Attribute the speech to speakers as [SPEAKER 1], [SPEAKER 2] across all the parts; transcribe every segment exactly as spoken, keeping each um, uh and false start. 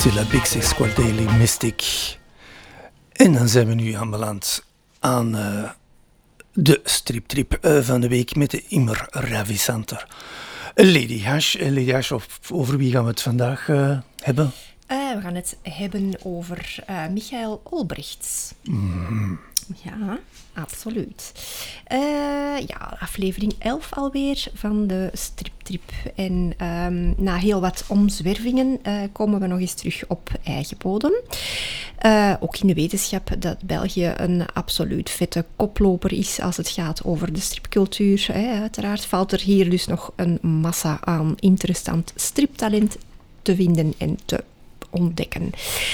[SPEAKER 1] C'est la Big Six Quarterly Mystic. En dan zijn we nu aanbeland aan uh, de striptrip uh, van de week met de immer ravissanter Lady Hash. Uh, Lady Hash, over wie gaan we het vandaag uh, hebben?
[SPEAKER 2] Uh, we gaan het hebben over uh, Michael Olbrechts.
[SPEAKER 1] Mm.
[SPEAKER 2] Ja, absoluut. Uh, ja, aflevering elf alweer van de striptrip. En um, na heel wat omzwervingen uh, komen we nog eens terug op eigen bodem. Uh, ook in de wetenschap dat België een absoluut vette koploper is als het gaat over de stripcultuur. Hè. Uiteraard valt er hier dus nog een massa aan interessant striptalent te vinden en te ontdekken.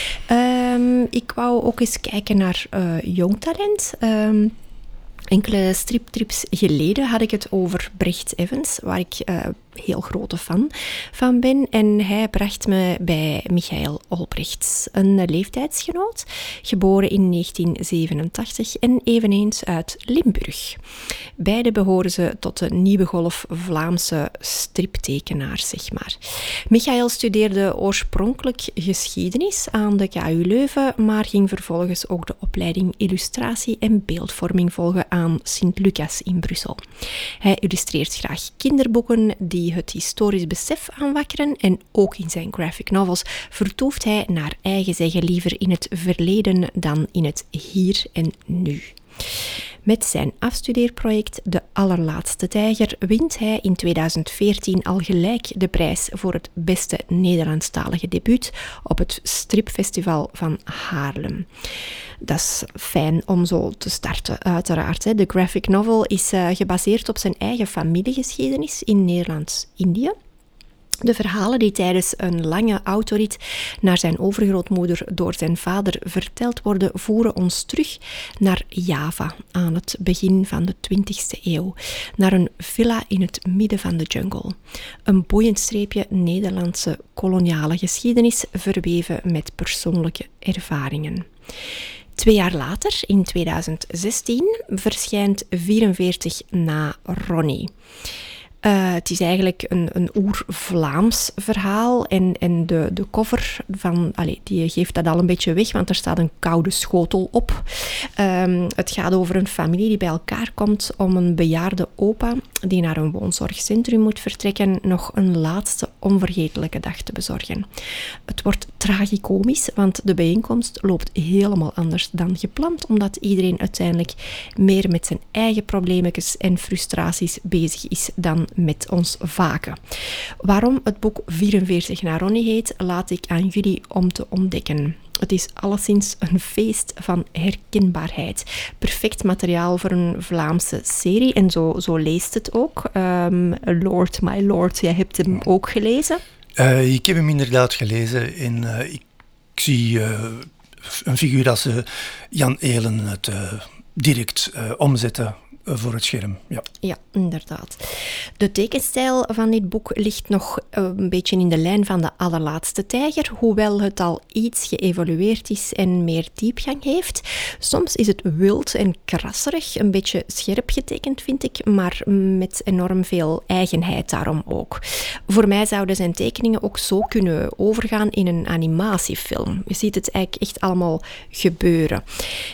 [SPEAKER 2] Um, ik wou ook eens kijken naar uh, jong talent. Um, enkele striptrips geleden had ik het over Brecht Evans, waar ik uh, heel grote fan van ben. En hij bracht me bij Michael Olbrechts, een leeftijdsgenoot, geboren in negentien zevenentachtig en eveneens uit Limburg. Beide behoren ze tot de nieuwe golf Vlaamse striptekenaars, zeg maar. Michael studeerde oorspronkelijk geschiedenis aan de K U Leuven, maar ging vervolgens ook de opleiding illustratie en beeldvorming volgen aan Sint-Lucas in Brussel. Hij illustreert graag kinderboeken die het historisch besef aanwakkeren en ook in zijn graphic novels vertoeft hij naar eigen zeggen liever in het verleden dan in het hier en nu. Met zijn afstudeerproject De Allerlaatste Tijger wint hij in tweeduizend veertien al gelijk de prijs voor het beste Nederlandstalige debuut op het stripfestival van Haarlem. Dat is fijn om zo te starten, uiteraard. Hè. De graphic novel is uh, gebaseerd op zijn eigen familiegeschiedenis in Nederlands-Indië. De verhalen die tijdens een lange autorit naar zijn overgrootmoeder door zijn vader verteld worden, voeren ons terug naar Java aan het begin van de twintigste eeuw. Naar een villa in het midden van de jungle. Een boeiend streepje Nederlandse koloniale geschiedenis verweven met persoonlijke ervaringen. Twee jaar later, in tweeduizend zestien, verschijnt vierenveertig na Ronnie. Uh, het is eigenlijk een, een oer-Vlaams verhaal en, en de, de cover van, allez, die geeft dat al een beetje weg, want er staat een koude schotel op. Um, het gaat over een familie die bij elkaar komt om een bejaarde opa die naar een woonzorgcentrum moet vertrekken nog een laatste onvergetelijke dag te bezorgen. Het wordt tragicomisch, want de bijeenkomst loopt helemaal anders dan gepland, omdat iedereen uiteindelijk meer met zijn eigen probleempjes en frustraties bezig is dan met ons vaken. Waarom het boek vierenveertig na Ronnie heet, laat ik aan jullie om te ontdekken. Het is alleszins een feest van herkenbaarheid. Perfect materiaal voor een Vlaamse serie en zo, zo leest het ook. Um, Lord, my lord, jij hebt hem ook gelezen?
[SPEAKER 1] Uh, ik heb hem inderdaad gelezen en uh, ik zie uh, een figuur als uh, Jan Eelen het uh, direct uh, omzetten voor het scherm, ja.
[SPEAKER 2] Ja, inderdaad. De tekenstijl van dit boek ligt nog een beetje in de lijn van De Allerlaatste Tijger, hoewel het al iets geëvolueerd is en meer diepgang heeft. Soms is het wild en krasserig, een beetje scherp getekend, vind ik, maar met enorm veel eigenheid daarom ook. Voor mij zouden zijn tekeningen ook zo kunnen overgaan in een animatiefilm. Je ziet het eigenlijk echt allemaal gebeuren.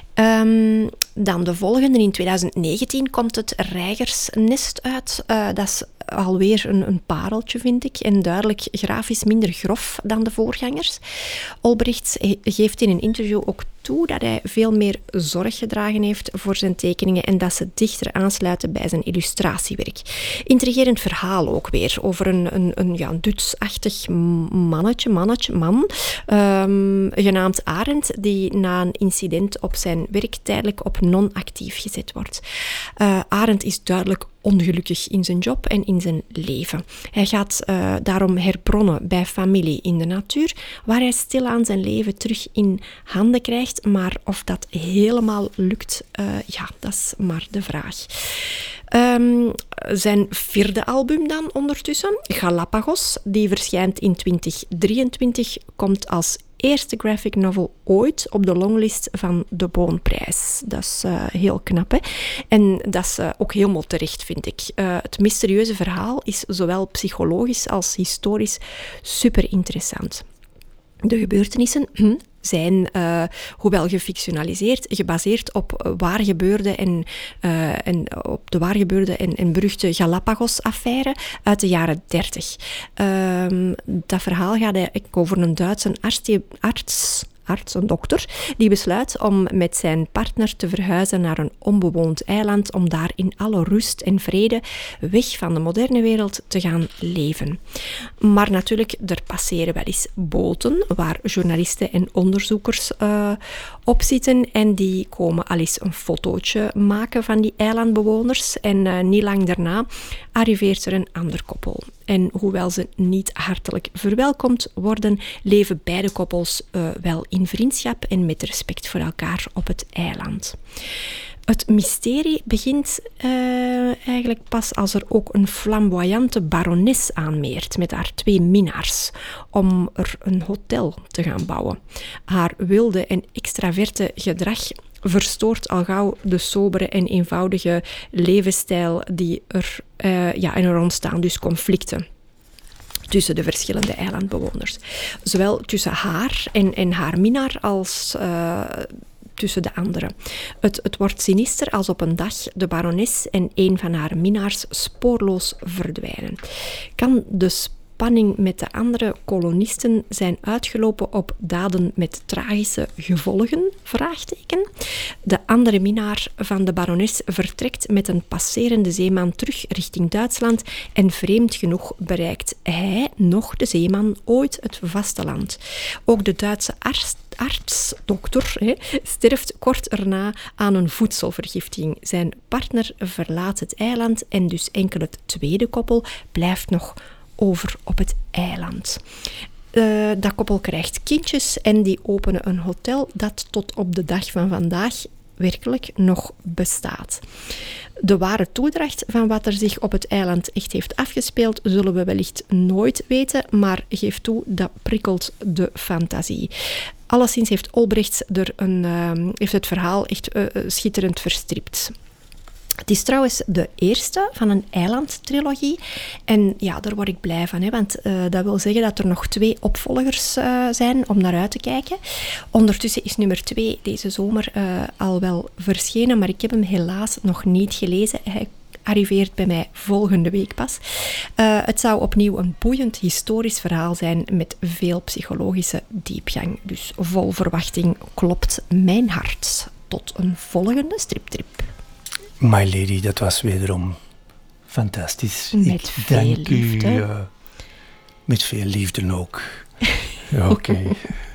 [SPEAKER 2] Um, dan de volgende, in tweeduizend negentien komt het Reigersnest uit. Uh, dat is alweer een, een pareltje, vind ik, en duidelijk grafisch minder grof dan de voorgangers. Olbrechts geeft in een interview ook toe dat hij veel meer zorg gedragen heeft voor zijn tekeningen en dat ze dichter aansluiten bij zijn illustratiewerk. Intrigerend verhaal ook weer over een, een, een ja, Duits-achtig mannetje, mannetje, man, um, genaamd Arend, die na een incident op zijn werk tijdelijk op non-actief gezet wordt. Uh, Arend is duidelijk ongelukkig in zijn job en in zijn leven. Hij gaat uh, daarom herbronnen bij familie in de natuur, waar hij stilaan zijn leven terug in handen krijgt, maar of dat helemaal lukt, uh, ja, dat is maar de vraag. Um, zijn vierde album dan ondertussen, Galapagos, die verschijnt in twintig drieëntwintig, komt als eerste graphic novel ooit op de longlist van de Boonprijs. Dat is uh, heel knap, hè? En dat is uh, ook helemaal terecht, vind ik. Uh, het mysterieuze verhaal is zowel psychologisch als historisch super interessant. De gebeurtenissen zijn, uh, hoewel gefictionaliseerd, gebaseerd op waar gebeurde en, uh, en op de waar gebeurde en, en beruchte Galapagos-affaire uit de jaren dertig. Uh, dat verhaal gaat eigenlijk over een Duitse arts, die, arts arts, een dokter, die besluit om met zijn partner te verhuizen naar een onbewoond eiland om daar in alle rust en vrede weg van de moderne wereld te gaan leven. Maar natuurlijk, er passeren wel eens boten waar journalisten en onderzoekers uh, op zitten en die komen al eens een fotootje maken van die eilandbewoners en uh, niet lang daarna arriveert er een ander koppel. En hoewel ze niet hartelijk verwelkomd worden, leven beide koppels uh, wel in vriendschap en met respect voor elkaar op het eiland. Het mysterie begint uh, eigenlijk pas als er ook een flamboyante barones aanmeert met haar twee minnaars om er een hotel te gaan bouwen. Haar wilde en extraverte gedrag verstoort al gauw de sobere en eenvoudige levensstijl die er, uh, ja, en er ontstaan dus conflicten tussen de verschillende eilandbewoners. Zowel tussen haar en, en haar minnaar als uh, tussen de anderen. Het, het wordt sinister als op een dag de barones en een van haar minnaars spoorloos verdwijnen. Kan de spanning met de andere kolonisten zijn uitgelopen op daden met tragische gevolgen? Vraagteken. De andere minnaar van de barones vertrekt met een passerende zeeman terug richting Duitsland en vreemd genoeg bereikt hij, nog de zeeman, ooit het vasteland. Ook de Duitse arts arts, dokter, hè, sterft kort erna aan een voedselvergiftiging. Zijn partner verlaat het eiland en dus enkel het tweede koppel blijft nog over op het eiland. Uh, dat koppel krijgt kindjes en die openen een hotel dat tot op de dag van vandaag werkelijk nog bestaat. De ware toedracht van wat er zich op het eiland echt heeft afgespeeld, zullen we wellicht nooit weten, maar geef toe, dat prikkelt de fantasie. Alleszins heeft Olbrechts er een, uh, heeft het verhaal echt uh, schitterend verstript. Het is trouwens de eerste van een eilandtrilogie. En ja, daar word ik blij van. Hè, want uh, dat wil zeggen dat er nog twee opvolgers uh, zijn om naar uit te kijken. Ondertussen is nummer twee deze zomer uh, al wel verschenen. Maar ik heb hem helaas nog niet gelezen. Hij arriveert bij mij volgende week pas. Uh, het zou opnieuw een boeiend historisch verhaal zijn met veel psychologische diepgang. Dus vol verwachting klopt mijn hart. Tot een volgende striptrip.
[SPEAKER 1] My lady, dat was wederom fantastisch.
[SPEAKER 2] Met
[SPEAKER 1] ik
[SPEAKER 2] veel
[SPEAKER 1] dank
[SPEAKER 2] liefde.
[SPEAKER 1] u uh, met veel liefde ook. Oké. Okay.